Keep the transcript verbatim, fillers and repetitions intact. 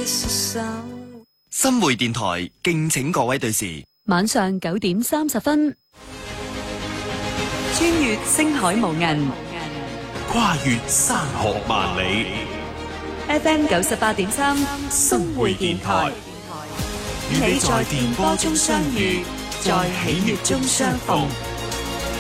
新會電台敬請各位對視。 晚上九點三十分，穿越星海無垠， 跨越山河萬里。 F M 九十八點三，新會電台， 與你在電波中相遇，在喜悅中相逢。